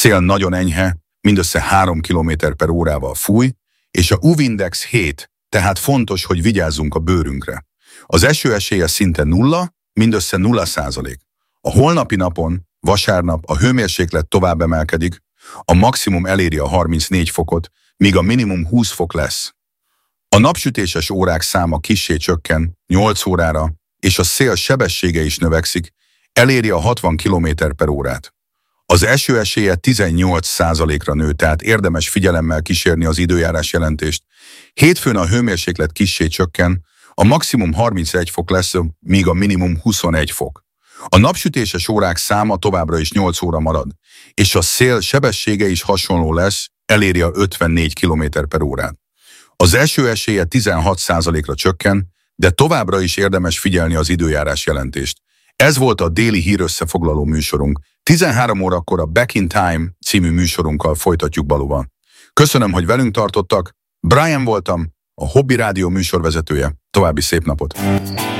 szél nagyon enyhe, mindössze 3 km/órával fúj, és a UV-index 7, tehát fontos, hogy vigyázzunk a bőrünkre. Az eső esélye szinte 0, mindössze 0%. A holnapi napon, vasárnap a hőmérséklet tovább emelkedik, a maximum eléri a 34 fokot, míg a minimum 20 fok lesz. A napsütéses órák száma kissé csökken 8 órára, és a szél sebessége is növekszik, eléri a 60 km/órát. Az eső esélye 18%-ra nő, tehát érdemes figyelemmel kísérni az időjárás jelentést. Hétfőn a hőmérséklet kissé csökken, a maximum 31 fok lesz, míg a minimum 21 fok. A napsütéses órák száma továbbra is 8 óra marad, és a szél sebessége is hasonló lesz, eléri a 54 km/órát. Az eső esélye 16%-ra csökken, de továbbra is érdemes figyelni az időjárás jelentést. Ez volt a déli hírösszefoglaló műsorunk. 13 órakor a Back in Time című műsorunkkal folytatjuk Baluban. Köszönöm, hogy velünk tartottak. Brian voltam, a Hobby Rádió műsorvezetője. További szép napot!